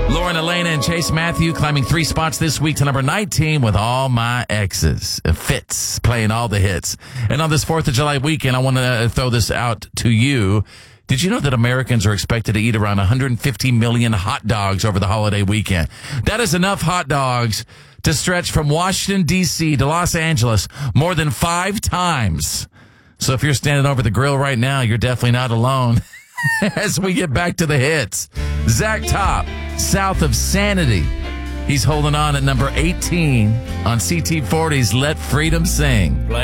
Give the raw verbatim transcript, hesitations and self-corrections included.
Lauren Elena and Chase Matthew climbing three spots this week to number nineteen with All My Exes. Fitz playing all the hits. And on this fourth of July weekend, I want to throw this out to you. Did you know that Americans are expected to eat around one hundred fifty million hot dogs over the holiday weekend? That is enough hot dogs to stretch from Washington, D C to Los Angeles more than five times. So if you're standing over the grill right now, you're definitely not alone. As we get back to the hits, Zach Top, South of Sanity. He's holding on at number eighteen on C T forty's Let Freedom Sing.